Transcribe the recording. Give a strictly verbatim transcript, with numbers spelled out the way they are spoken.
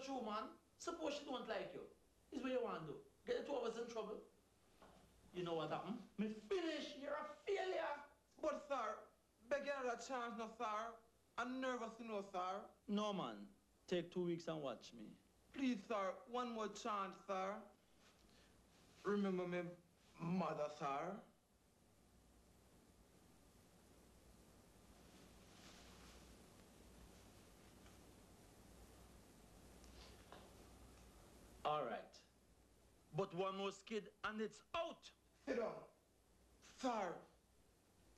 true, man. Suppose she don't like you. Is what you want to do. Get the two of us in trouble. You know what happened? Me finish. You're a failure. But, sir, beg another chance, no, sir. I'm nervous, you know, sir. No, man. Take two weeks and watch me. Please, sir, one more chance, sir. Remember me mother, sir. All right. But one more skid and it's out. Sit down. Sir,